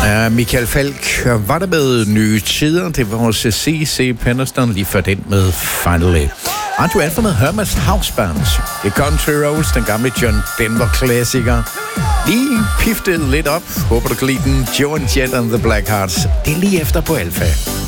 Michael Falk var der med nye tider. Det var vores C.C. Penniston lige før den med Finally. Og du er for med Hermes House Band. The Country Roads, den gamle John Denver-klassiker. Lige piftet lidt op. Håber du kan lide den. Joe and Jet and the Blackhearts. Det er lige efter på Alfa.